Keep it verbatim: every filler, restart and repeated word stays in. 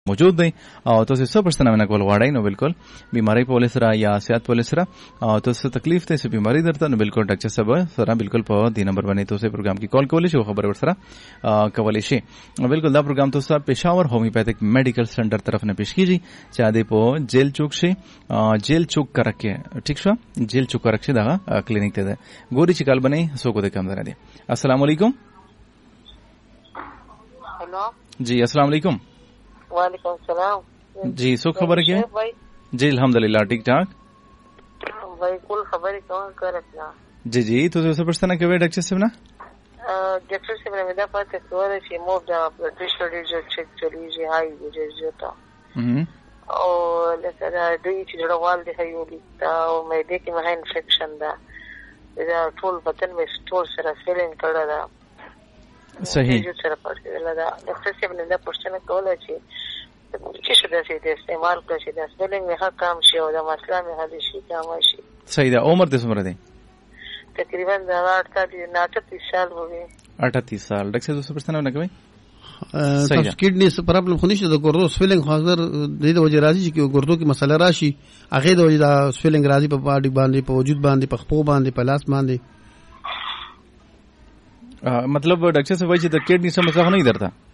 موجود دی او تاسو څه پښتنه نه کول غواړئ نو بالکل بیماری په ولسره یا صحت په ولسره او تاسو تکلیف ته څه بیماری درته نو بالکل ډاکټر صاحب سره بالکل په دې نمبر باندې تاسو پروګرام کې کال کولی شئ خبر ورسره کولی شئ بالکل دا پروګرام تاسو پېښور هومیوپیتھک میډیکل سنټر طرف نه پیش کیږي چې اده په جیل چوک شي جیل چوک کرکه ٹھیک شو جیل چوک کرکه دا کلینیک ته ده ګوري چې کال باندې سو کو د کم درا دي السلام علیکم हेलो जी अस्सलाम वालेकुम। वालेकुम सलाम जी सो खबर क्या जी अल्हम्दुलिल्लाह ठीक ठाक भाई कुल खबर कौन कर रखना जी जी तो सबसे पहले क्या है डॉक्टर साहब ना डॉक्टर साहब ने मेरा पास एक और है मूव द ब्लड प्रेशर जो चेक चली जी हाई जो जो हम्म और लेकर डी की जड़ा वाल दिखाई होगी तो मैं देखी मैं इन्फेक्शन दा इधर टोल बटन में स्टोर से फीलिंग कर रहा सही जो सर पर लगा डॉक्टर साहब ने क्वेश्चन कॉल है چې شدا سي د استعمال کړی چې د سپیلنګ نه ها کام شي او د مسله نه هدي شي کام شي صحیح ده عمر د څومره دی تقریبا د अड़तीस سال وي अड़तीस سال ډاکټر صاحب پرسنه نه کوي تاسو کډنی څه پرابلم خو نشته د ګردو سپیلنګ حاضر د دې وجه راځي چې ګردو کې مسله راشي هغه د وجه د سپیلنګ راځي په باډي باندې په وجود باندې په خپو باندې په لاس باندې مطلب ډاکټر صاحب چې د کډنی سم مسله نه درته